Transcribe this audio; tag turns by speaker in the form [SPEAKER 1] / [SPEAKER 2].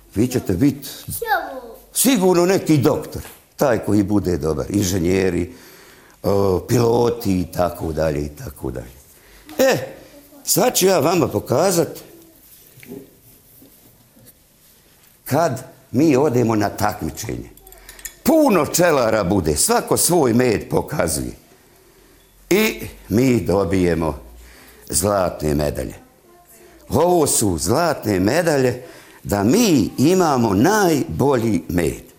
[SPEAKER 1] vi ćete biti sigurno neki doktor, taj koji bude dobar, inženjeri, piloti i tako dalje i tako dalje. Sad ću ja vama pokazati kad mi odemo na takmičenje. Puno pčelara bude, svako svoj med pokazuje. I mi dobijemo zlatne medalje. Ovo su zlatne medalje da mi imamo najbolji med.